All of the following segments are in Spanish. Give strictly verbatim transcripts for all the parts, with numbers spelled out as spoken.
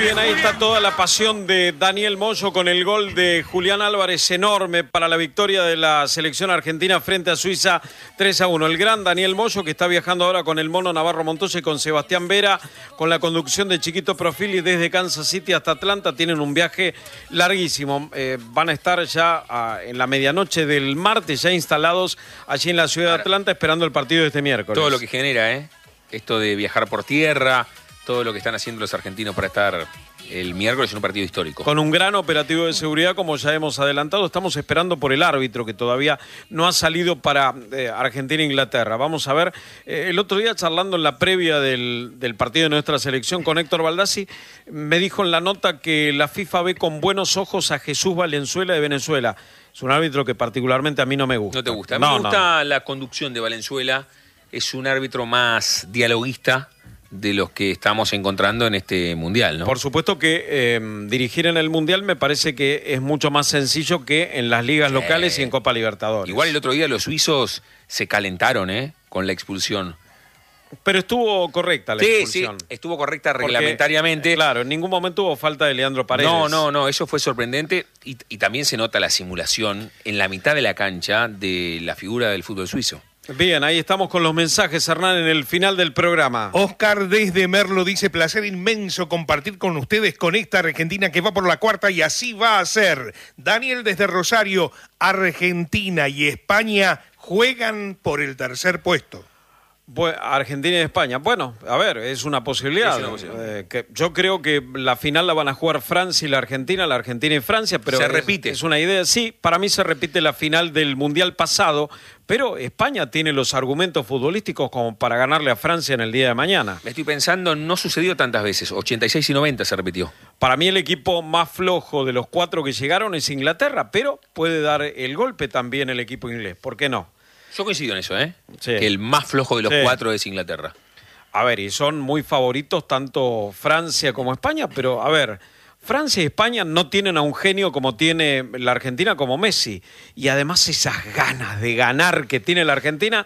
Bien, ahí está toda la pasión de Daniel Moyo con el gol de Julián Álvarez, enorme para la victoria de la selección argentina frente a Suiza tres a uno. El gran Daniel Moyo, que está viajando ahora con el Mono Navarro Montoya y con Sebastián Vera, con la conducción de Chiquito Profili desde Kansas City hasta Atlanta. Tienen un viaje larguísimo. Eh, van a estar ya a, en la medianoche del martes, ya instalados allí en la ciudad de Atlanta, esperando el partido de este miércoles. Todo lo que genera, ¿eh? Esto de viajar por tierra, todo lo que están haciendo los argentinos para estar el miércoles en un partido histórico. Con un gran operativo de seguridad, como ya hemos adelantado. Estamos esperando por el árbitro, que todavía no ha salido para eh, Argentina e Inglaterra. Vamos a ver, eh, el otro día charlando en la previa del, del partido de nuestra selección con Héctor Baldassi, me dijo en la nota que la FIFA ve con buenos ojos a Jesús Valenzuela de Venezuela. Es un árbitro que particularmente a mí no me gusta. ¿No te gusta? A mí no, me gusta no. la conducción de Valenzuela. Es un árbitro más dialoguista de los que estamos encontrando en este Mundial, ¿no? Por supuesto que eh, dirigir en el Mundial me parece que es mucho más sencillo que en las ligas sí. locales y en Copa Libertadores. Igual el otro día los suizos se calentaron, ¿eh? Con la expulsión. Pero estuvo correcta la sí, expulsión. Sí, estuvo correcta Porque, reglamentariamente. Claro, en ningún momento hubo falta de Leandro Paredes. No, no, no, eso fue sorprendente y, y también se nota la simulación en la mitad de la cancha de la figura del fútbol suizo. Bien, ahí estamos con los mensajes, Hernán, en el final del programa. Oscar desde Merlo dice: placer inmenso compartir con ustedes con esta Argentina que va por la cuarta y así va a ser. Daniel desde Rosario: Argentina y España juegan por el tercer puesto. Bueno, Argentina y España. Bueno, a ver, es una posibilidad. Es una posibilidad. Eh, que yo creo que la final la van a jugar Francia y la Argentina, la Argentina y Francia, pero se es, repite. Es una idea. Sí, para mí se repite la final del Mundial pasado, pero España tiene los argumentos futbolísticos como para ganarle a Francia en el día de mañana. Me estoy pensando, no sucedió tantas veces. ochenta y seis y noventa se repitió. Para mí el equipo más flojo de los cuatro que llegaron es Inglaterra, pero puede dar el golpe también el equipo inglés. ¿Por qué no? Yo coincido en eso, ¿eh? Sí. Que el más flojo de los sí. cuatro es Inglaterra. A ver, y son muy favoritos tanto Francia como España, pero a ver, Francia y España no tienen a un genio como tiene la Argentina, como Messi. Y además esas ganas de ganar que tiene la Argentina,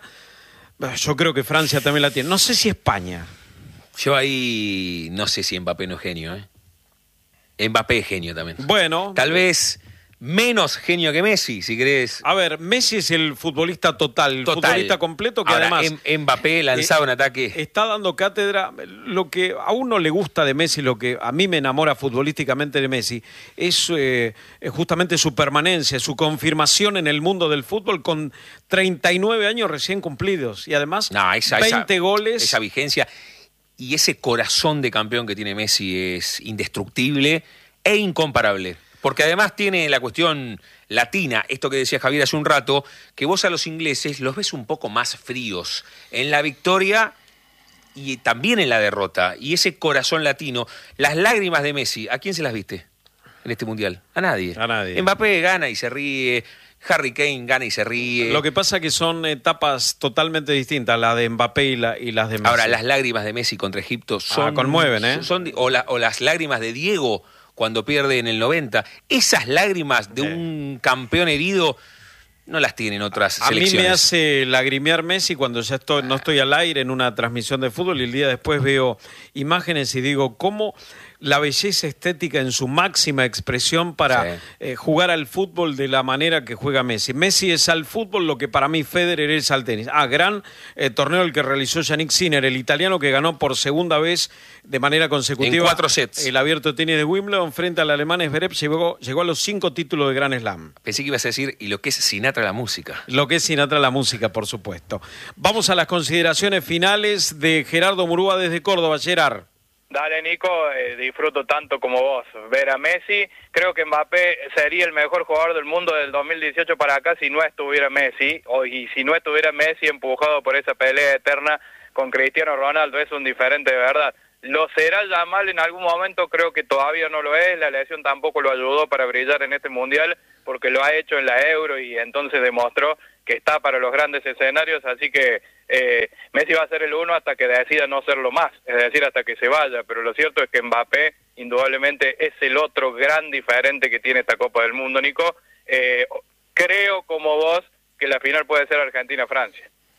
yo creo que Francia también la tiene. No sé si España. Yo ahí no sé si Mbappé no es genio, ¿eh? Mbappé es genio también. Bueno. Tal vez menos genio que Messi, si querés. A ver, Messi es el futbolista total, el total. futbolista completo que Ahora, además... Mbappé lanzaba eh, un ataque. Está dando cátedra. Lo que a uno le gusta de Messi, lo que a mí me enamora futbolísticamente de Messi, es eh, justamente su permanencia, su confirmación en el mundo del fútbol con treinta y nueve años recién cumplidos. Y además, no, esa, veinte esa, goles. Esa vigencia. Y ese corazón de campeón que tiene Messi es indestructible e incomparable. Porque además tiene la cuestión latina, esto que decía Javier hace un rato, que vos a los ingleses los ves un poco más fríos en la victoria y también en la derrota. Y ese corazón latino, las lágrimas de Messi, ¿a quién se las viste en este Mundial? A nadie. A nadie. Mbappé gana y se ríe, Harry Kane gana y se ríe. Lo que pasa es que son etapas totalmente distintas, la de Mbappé y, la, y las de Messi. Ahora, las lágrimas de Messi contra Egipto son... Ah, conmueven, ¿eh? Son, o, la, o las lágrimas de Diego cuando pierde en el noventa, esas lágrimas de un campeón herido no las tienen otras a selecciones. A mí me hace lagrimear Messi cuando ya estoy, no estoy al aire en una transmisión de fútbol y el día después veo imágenes y digo, ¿cómo la belleza estética en su máxima expresión para sí. eh, jugar al fútbol de la manera que juega Messi? Messi es al fútbol lo que para mí Federer es al tenis. Ah, gran eh, torneo el que realizó Yannick Sinner, el italiano que ganó por segunda vez de manera consecutiva en cuatro sets el abierto de tenis de Wimbledon frente al alemán Zverev. Llegó, llegó a los cinco títulos de Grand Slam. Pensé que ibas a decir, y lo que es Sinatra la música. Lo que es Sinatra la música, por supuesto. Vamos a las consideraciones finales de Gerardo Murúa desde Córdoba. Gerard. Dale, Nico, eh, disfruto tanto como vos ver a Messi. Creo que Mbappé sería el mejor jugador del mundo del dos mil dieciocho para acá si no estuviera Messi, o, y si no estuviera Messi empujado por esa pelea eterna con Cristiano Ronaldo. Es un diferente de verdad. Lo será Yamal en algún momento, creo que todavía no lo es. La lesión tampoco lo ayudó para brillar en este Mundial, porque lo ha hecho en la Euro y entonces demostró que está para los grandes escenarios, así que eh, Messi va a ser el uno hasta que decida no serlo más, es decir, hasta que se vaya, pero lo cierto es que Mbappé indudablemente es el otro gran diferente que tiene esta Copa del Mundo, Nico. Eh, creo como vos que la final puede ser Argentina-Francia.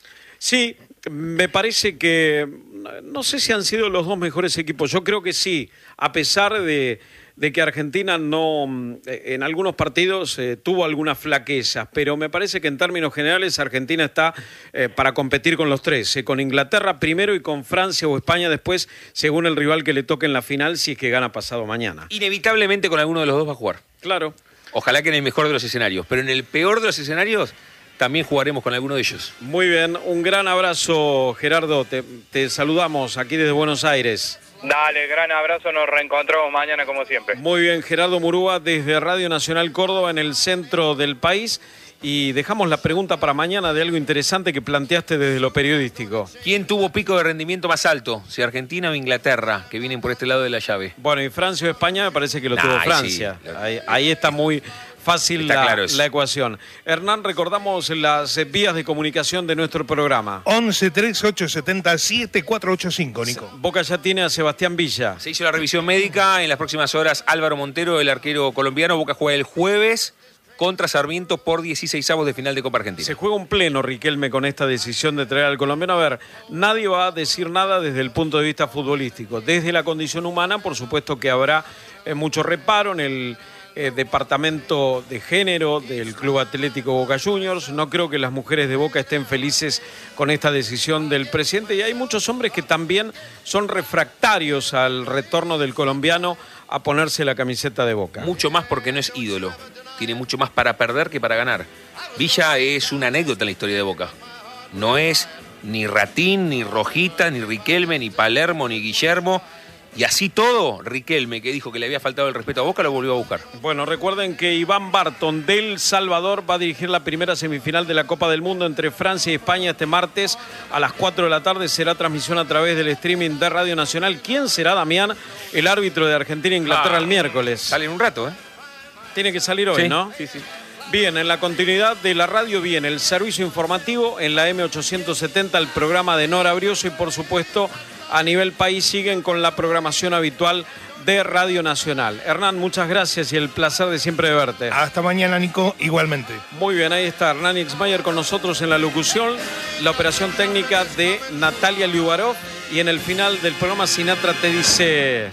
Sí, me parece que, no sé si han sido los dos mejores equipos, yo creo que sí, a pesar de, de que Argentina no, en algunos partidos eh, tuvo algunas flaquezas, pero me parece que en términos generales Argentina está eh, para competir con los tres, eh, con Inglaterra primero y con Francia o España después, según el rival que le toque en la final, si es que gana pasado mañana. Inevitablemente con alguno de los dos va a jugar. Claro. Ojalá que en el mejor de los escenarios, pero en el peor de los escenarios también jugaremos con alguno de ellos. Muy bien, un gran abrazo, Gerardo, te, te saludamos aquí desde Buenos Aires. Dale, gran abrazo, nos reencontramos mañana como siempre. Muy bien, Gerardo Murúa desde Radio Nacional Córdoba en el centro del país. Y dejamos la pregunta para mañana de algo interesante que planteaste desde lo periodístico. ¿Quién tuvo pico de rendimiento más alto? Si Argentina o Inglaterra, que vienen por este lado de la llave. Bueno, y Francia o España me parece que lo Nah, tuvo ahí Francia. sí. Ahí, ahí está muy fácil Está la, claro eso. la ecuación. Hernán, recordamos las eh, vías de comunicación de nuestro programa. once treinta y ocho setenta siete cuatrocientos ochenta y cinco, Nico. Boca ya tiene a Sebastián Villa. Se hizo la revisión médica. En las próximas horas, Álvaro Montero, el arquero colombiano. Boca juega el jueves contra Sarmiento por dieciseisavos de final de Copa Argentina. Se juega un pleno, Riquelme, con esta decisión de traer al colombiano. A ver, nadie va a decir nada desde el punto de vista futbolístico. Desde la condición humana, por supuesto que habrá eh, mucho reparo en el eh, departamento de género del Club Atlético Boca Juniors. No creo que las mujeres de Boca estén felices con esta decisión del presidente. Y hay muchos hombres que también son refractarios al retorno del colombiano a ponerse la camiseta de Boca. Mucho más porque no es ídolo. Tiene mucho más para perder que para ganar. Villa es una anécdota en la historia de Boca. No es ni Ratín, ni Rojita, ni Riquelme, ni Palermo, ni Guillermo. Y así todo, Riquelme, que dijo que le había faltado el respeto a Boca, lo volvió a buscar. Bueno, recuerden que Iván Barton del Salvador va a dirigir la primera semifinal de la Copa del Mundo entre Francia y España este martes a las cuatro de la tarde. Será transmisión a través del streaming de Radio Nacional. ¿Quién será, Damián, el árbitro de Argentina e Inglaterra Ah, el miércoles? Sale en un rato, ¿eh? Tiene que salir hoy, Sí, ¿no? sí, sí. Bien, en la continuidad de la radio viene el servicio informativo en la M ochocientos setenta, el programa de Nora Brioso y por supuesto a nivel país siguen con la programación habitual de Radio Nacional. Hernán, muchas gracias y el placer de siempre de verte. Hasta mañana, Nico, igualmente. Muy bien, ahí está Hernán Ixmayer con nosotros en la locución, la operación técnica de Natalia Liubarov y en el final del programa Sinatra te dice...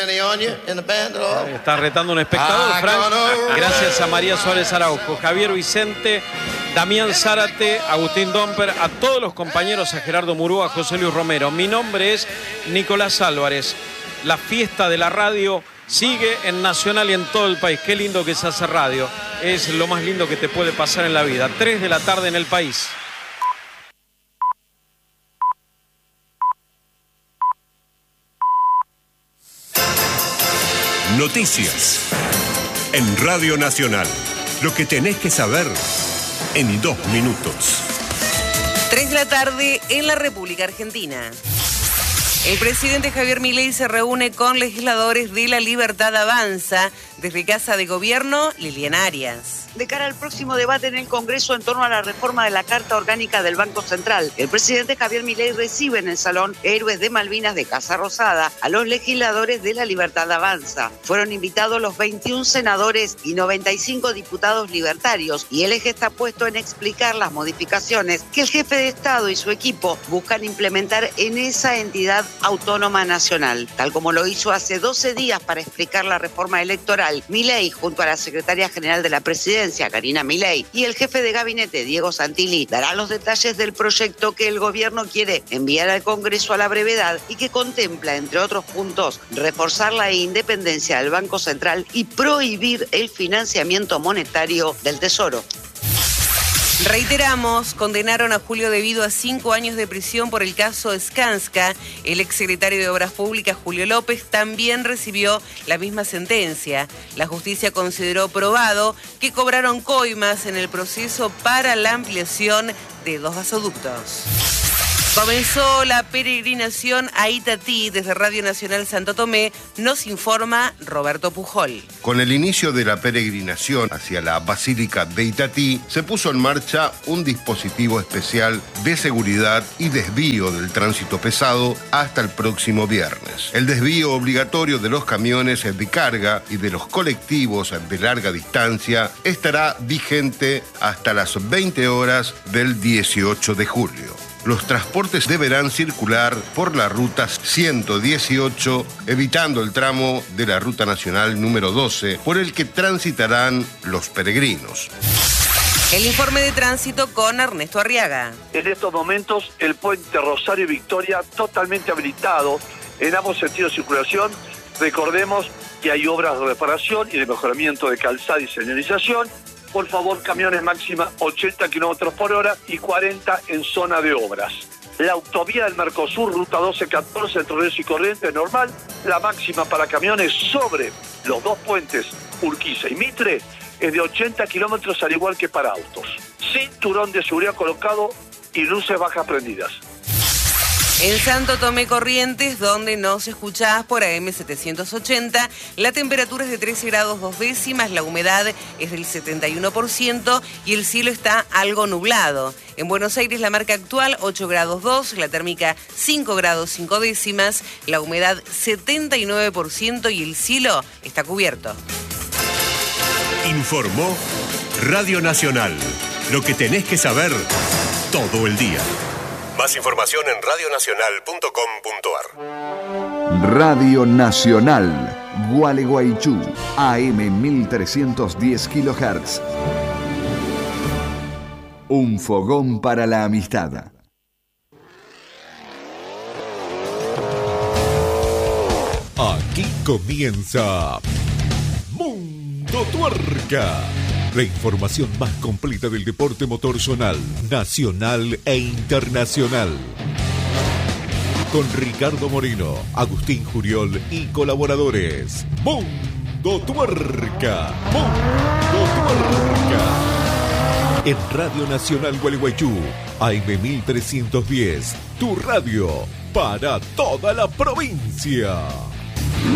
Está retando un espectador, Frank. Gracias a María Suárez Araujo, Javier Vicente, Damián Zárate, Agustín Domper, a todos los compañeros, a Gerardo Murúa, a José Luis Romero. Mi nombre es Nicolás Álvarez. La fiesta de la radio sigue en Nacional y en todo el país. Qué lindo que se hace radio. Es lo más lindo que te puede pasar en la vida. Tres de la tarde en el país. Noticias en Radio Nacional. Lo que tenés que saber en dos minutos. Tres de la tarde en la República Argentina. El presidente Javier Milei se reúne con legisladores de La Libertad Avanza. Desde Casa de Gobierno, Liliana Arias. De cara al próximo debate en el Congreso en torno a la reforma de la Carta Orgánica del Banco Central, el presidente Javier Milei recibe en el Salón Héroes de Malvinas de Casa Rosada a los legisladores de La Libertad Avanza. Fueron invitados los veintiún senadores y noventa y cinco diputados libertarios y el eje está puesto en explicar las modificaciones que el jefe de Estado y su equipo buscan implementar en esa entidad autónoma nacional. Tal como lo hizo hace doce días para explicar la reforma electoral, Milei, junto a la secretaria general de la presidencia, Karina Milei, y el jefe de gabinete, Diego Santilli, dará los detalles del proyecto que el gobierno quiere enviar al Congreso a la brevedad y que contempla, entre otros puntos, reforzar la independencia del Banco Central y prohibir el financiamiento monetario del Tesoro. Reiteramos, condenaron a Julio Devido a cinco años de prisión por el caso Skanska. El exsecretario de Obras Públicas, Julio López, también recibió la misma sentencia. La justicia consideró probado que cobraron coimas en el proceso para la ampliación de dos gasoductos. Comenzó la peregrinación a Itatí. Desde Radio Nacional Santo Tomé nos informa Roberto Pujol. Con el inicio de la peregrinación hacia la Basílica de Itatí, se puso en marcha un dispositivo especial de seguridad y desvío del tránsito pesado hasta el próximo viernes. El desvío obligatorio de los camiones de carga y de los colectivos de larga distancia estará vigente hasta las veinte horas del dieciocho de julio. los transportes deberán circular por la ruta ciento dieciocho, evitando el tramo de la ruta nacional número doce, por el que transitarán los peregrinos. El informe de tránsito con Ernesto Arriaga. En estos momentos, el puente Rosario y Victoria totalmente habilitado en ambos sentidos de circulación. Recordemos que hay obras de reparación y de mejoramiento de calzada y señalización. Por favor, camiones máxima ochenta kilómetros por hora y cuarenta en zona de obras. La autovía del Mercosur, ruta doce catorce, entre Ríos y Corrientes, normal. La máxima para camiones sobre los dos puentes Urquiza y Mitre es de ochenta kilómetros, al igual que para autos. Cinturón de seguridad colocado y luces bajas prendidas. En Santo Tomé Corrientes, donde nos escuchás por A M setecientos ochenta, la temperatura es de trece grados dos décimas, la humedad es del setenta y uno por ciento y el cielo está algo nublado. En Buenos Aires la marca actual ocho grados dos, la térmica cinco grados cinco décimas, la humedad setenta y nueve por ciento y el cielo está cubierto. Informó Radio Nacional. Lo que tenés que saber todo el día. Más información en radio nacional punto com punto a r. Radio Nacional, Gualeguaychú, A M mil trescientos diez kilohertz. Un fogón para la amistad. Aquí comienza Mundo Tuerca. La información más completa del deporte motor zonal, nacional e internacional. Con Ricardo Moreno, Agustín Juriol y colaboradores. Mundo Tuerca. Mundo Tuerca. En Radio Nacional Gualeguaychú, A M mil trescientos diez, tu radio para toda la provincia.